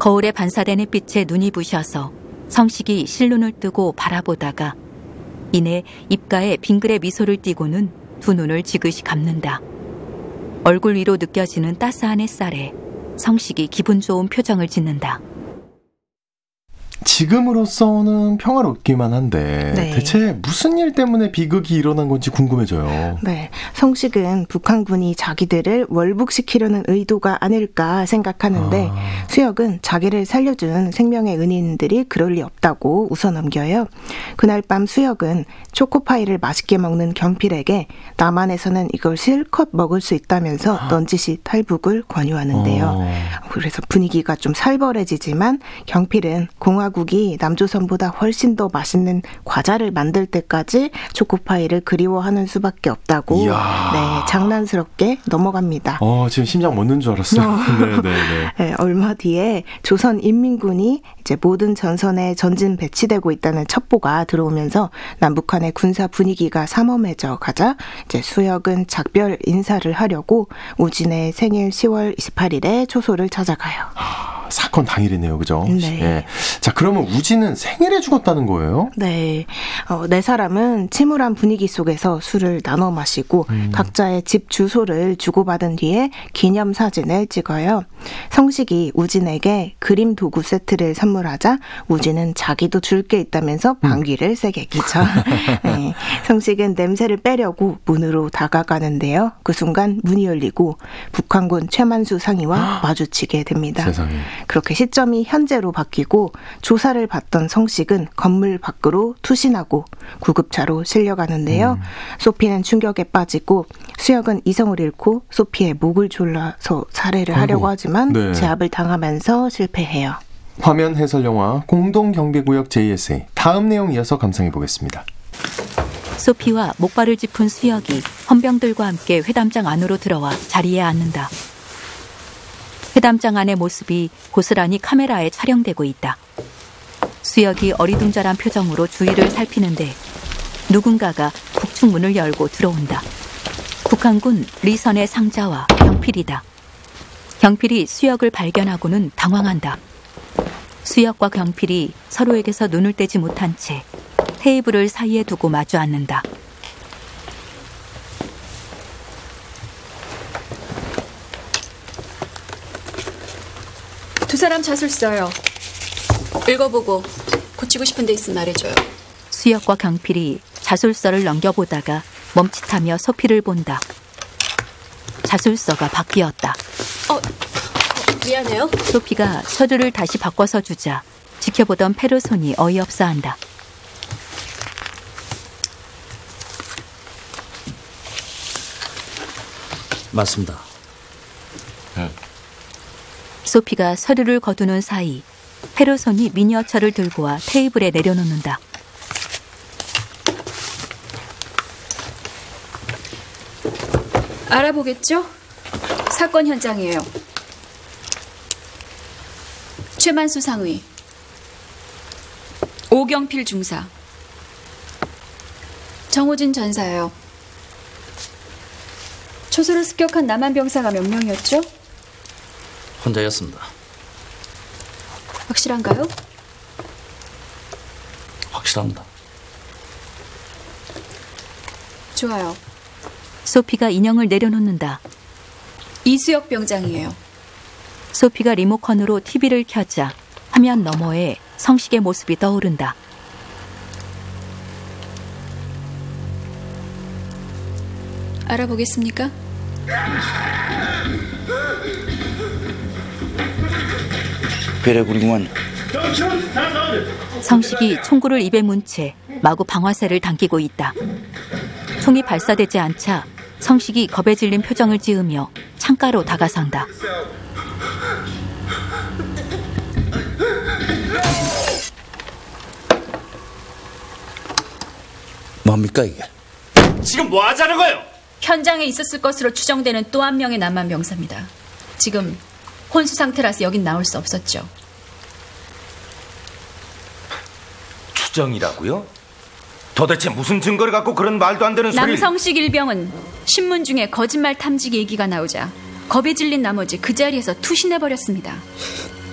거울에 반사된 햇빛에 눈이 부셔서 성식이 실눈을 뜨고 바라보다가 이내 입가에 빙그레 미소를 띠고는 두 눈을 지그시 감는다. 얼굴 위로 느껴지는 따스한 햇살에 성식이 기분 좋은 표정을 짓는다. 지금으로서는 평화롭기만 한데 네. 대체 무슨 일 때문에 비극이 일어난 건지 궁금해져요. 네, 성식은 북한군이 자기들을 월북시키려는 의도가 아닐까 생각하는데 수혁은 자기를 살려준 생명의 은인들이 그럴 리 없다고 웃어넘겨요. 그날 밤 수혁은 초코파이를 맛있게 먹는 경필에게 남한에서는 이걸 실컷 먹을 수 있다면서 넌지시 탈북을 권유하는데요. 그래서 분위기가 좀 살벌해지지만 경필은 공화국이 남조선보다 훨씬 더 맛있는 과자를 만들 때까지 초코파이를 그리워하는 수밖에 없다고 장난스럽게 넘어갑니다. 지금 심장 멎는 줄 알았어요. 네, 얼마 뒤에 조선인민군이 이제 모든 전선에 전진 배치되고 있다는 첩보가 들어오면서 남북한의 군사 분위기가 삼엄해져 가자 이제 수혁은 작별 인사를 하려고 우진의 생일 10월 28일에 초소를 찾아가요. 사건 당일이네요, 그죠? 네. 예. 자, 그러면 우진은 생일에 죽었다는 거예요? 네. 네 사람은 침울한 분위기 속에서 술을 나눠 마시고 각자의 집 주소를 주고받은 뒤에 기념사진을 찍어요. 성식이 우진에게 그림 도구 세트를 선물하자 우진은 자기도 줄 게 있다면서 방귀를 세게 끼죠. 네. 성식은 냄새를 빼려고 문으로 다가가는데요. 그 순간 문이 열리고 북한군 최만수 상위와 마주치게 됩니다. 세상에. 그렇게 시점이 현재로 바뀌고 조사를 받던 성식은 건물 밖으로 투신하고 구급차로 실려가는데요. 소피는 충격에 빠지고 수혁은 이성을 잃고 소피의 목을 졸라서 살해를 하려고 하지만 제압을 당하면서 실패해요. 화면 해설 영화 공동경비구역 JSA 다음 내용 이어서 감상해 보겠습니다. 소피와 목발을 짚은 수혁이 헌병들과 함께 회담장 안으로 들어와 자리에 앉는다. 회담장 안의 모습이 고스란히 카메라에 촬영되고 있다. 수혁이 어리둥절한 표정으로 주위를 살피는데 누군가가 북측문을 열고 들어온다. 북한군 리선의 상자와 경필이다. 경필이 수혁을 발견하고는 당황한다. 수혁과 경필이 서로에게서 눈을 떼지 못한 채 테이블을 사이에 두고 마주 앉는다. 두 사람 자술서요. 읽어보고 고치고 싶은 데 있으면 말해줘요. 수혁과 경필이 자술서를 넘겨보다가 멈칫하며 소피를 본다. 자술서가 바뀌었다. 미안해요. 소피가 서류를 다시 바꿔서 주자 지켜보던 페르손이 어이없어한다. 맞습니다. 소피가 서류를 거두는 사이 페르손이 미니어처를 들고 와 테이블에 내려놓는다. 알아보겠죠? 사건 현장이에요. 최만수 상의, 오경필 중사, 정호진 전사예요. 초소를 습격한 남한 병사가 몇 명이었죠? 혼자였습니다. 확실한가요? 확실합니다. 좋아요. 소피가 인형을 내려놓는다. 이수혁 병장이에요. 소피가 리모컨으로 TV를 켜자 화면 너머에 성식의 모습이 떠오른다. 알아보겠습니까? 괴뢰구리구만. 성식이 총구를 입에 문 채 마구 방아쇠를 당기고 있다. 총이 발사되지 않자 성식이 겁에 질린 표정을 지으며 창가로 다가선다. 뭡니까 이게? 지금 뭐 하자는 거예요? 현장에 있었을 것으로 추정되는 또 한 명의 남한 병사입니다. 지금 혼수 상태라서 여긴 나올 수 없었죠. 추정이라고요? 도대체 무슨 증거를 갖고 그런 말도 안 되는 소리를... 남성식 일병은 신문 중에 거짓말 탐지기 얘기가 나오자 겁에 질린 나머지 그 자리에서 투신해버렸습니다.